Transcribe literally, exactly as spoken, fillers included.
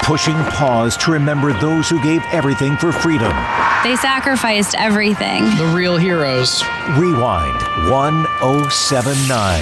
pushing pause to remember those who gave everything for freedom. They sacrificed everything. The real heroes. Rewind one oh seven nine.